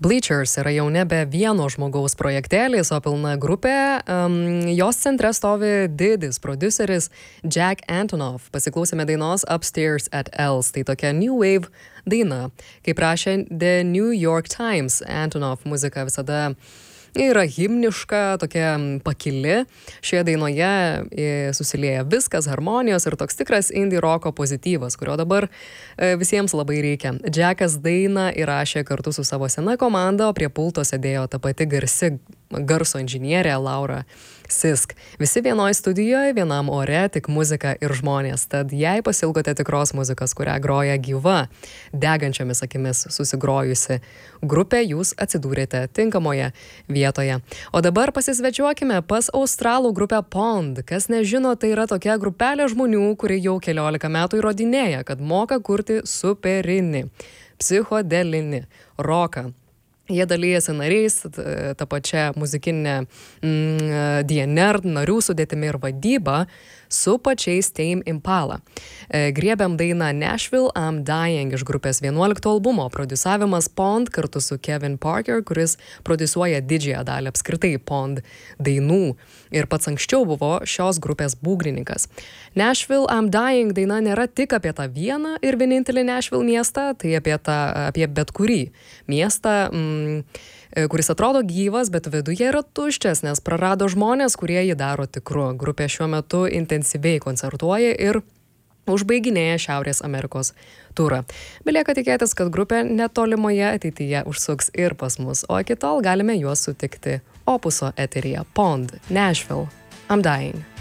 Bleachers yra jau nebe vieno žmogaus projektėlis, o pilna grupė. Jos centre stovi didis prodiuseris Jack Antonoff. Pasiklausėme dainos Upstairs at Els. Tai tokia New Wave daina. Kaip rašė The New York Times, Antonoff muzika visada yra himniška, tokia pakili. Šioje dainoje susilieja viskas, harmonijos ir toks tikras indie roko pozityvas, kurio dabar visiems labai reikia. Jackas dainą įrašė kartu su savo sena komanda, o prie pulto sėdėjo ta pati garso inžinierė Laura Sisk. Visi vienoje studijoje, vienam ore, tik muzika ir žmonės. Tad jei pasilgote tikros muzikos, kurią groja gyva, degančiomis akimis susigrojusi grupė, jūs atsidūrėte tinkamoje vietoje. O dabar pasisvečiuokime pas australų grupę Pond. Kas nežino, tai yra tokia grupelė žmonių, kuri jau 14 metų įrodinėja, kad moka kurti superinį, psichodelinį roką. Jie dalyjasi nariais, tą pačią muzikinę DNR narių sudėtimi ir vadybą su pačiais Tame Impala. Griebiam dainą Nashville I'm Dying iš grupės 11 albumo. Prodiusavimas Pond kartu su Kevin Parker, kuris prodiusuoja didžiąją dalį apskritai Pond dainų ir pats anksčiau buvo šios grupės būgnininkas. Nashville I'm Dying daina nėra tik apie tą vieną ir vienintelį Nashville miestą, tai apie bet kurį miestą, kuris atrodo gyvas, bet viduje yra tuščias, nes prarado žmonės, kurie jį daro tikru. Grupė šiuo metu intensyviai koncertuoja ir užbaiginėja Šiaurės Amerikos turą. Belieka tikėtis, kad grupė netolimoje ateityje užsuks ir pas mus, o iki tol galime juos sutikti Opuso eteryje. Pond, Nashville, I'm Dying.